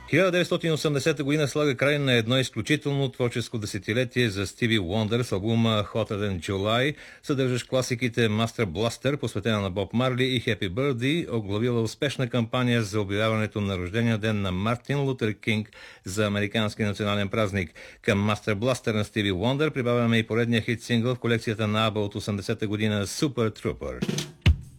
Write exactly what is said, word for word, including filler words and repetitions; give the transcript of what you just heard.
хиляда деветстотин и осемдесета година слага край на едно изключително творческо десетилетие за Стиви Уондър с албума Hotter Than July, съдържащ класиките Master Blaster, посветена на Боб Марли, и Happy Birthday, оглавила успешна кампания за обявяването на рождения ден на Мартин Лутер Кинг за американски национален празник. Към Master Blaster на Стиви Уондър прибавяме и поредния хит сингъл в колекцията на ABBA от осемдесета година Super Trooper.